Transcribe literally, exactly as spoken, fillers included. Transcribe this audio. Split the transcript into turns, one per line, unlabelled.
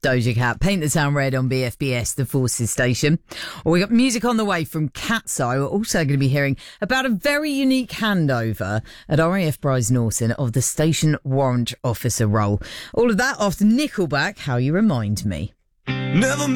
Doja Cat, Paint the Town Red on B F B S, the Forces station. Or we got music on the way from Catso. We're also going to be hearing about a very unique handover at R A F Bryce Norton of the station warrant officer role. All of that after Nickelback, How You Remind Me.
Never